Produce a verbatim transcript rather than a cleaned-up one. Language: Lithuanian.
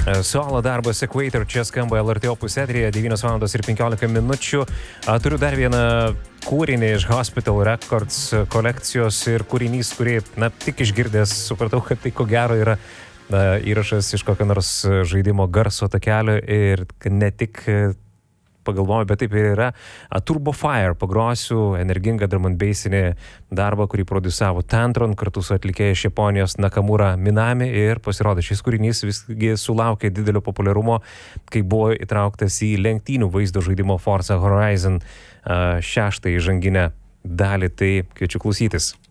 Solo darbas Equator čia skamba L R T Opus eteryje, devynios valandos ir penkiolika minučių. Turiu dar vieną kūrinį iš Hospital Records kolekcijos ir kūrinys, kurį, na, tik išgirdęs supratau, kad tai ko gero yra na, įrašas iš kokio nors žaidimo garso takelio ir ne tik pagalvoju, bet taip ir yra. Turbo Fire pagrosiu energingą drum and bassinį darbą, kurį produsavo Tantron kartu su atlikėja iš Japonijos Nakamura Minami ir pasirodo šis kūrinys visgi sulaukė didelio populiarumo, kai buvo įtrauktas į lenktynių vaizdo žaidimo Forza Horizon šeštą įžanginę dalį, tai kviečiu klausytis.